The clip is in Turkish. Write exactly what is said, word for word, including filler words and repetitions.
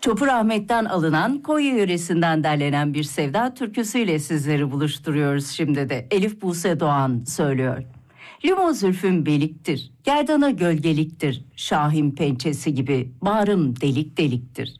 Çopur Ahmet'ten alınan Koyu yöresinden derlenen bir sevda türküsüyle sizleri buluşturuyoruz şimdi de. Elif Buse Doğan söylüyor. Limon zülfüm beliktir, gerdana gölgeliktir, Şahin pençesi gibi bağrım delik deliktir.